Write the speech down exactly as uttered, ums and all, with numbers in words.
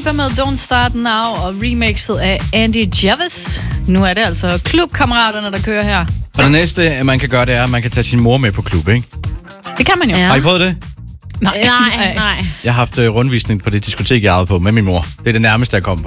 Alipa med Don't Start Now og remixet af Andy Jervis. Nu er det altså klubkammeraterne, der kører her. Og det næste, man kan gøre, det er, at man kan tage sin mor med på klub, ikke? Det kan man jo. Ja. Har I prøvet det? Nej, Nej, nej. Jeg har haft uh, rundvisning på det diskotek, jeg ejede på med min mor. Det er det nærmeste, jeg kom på.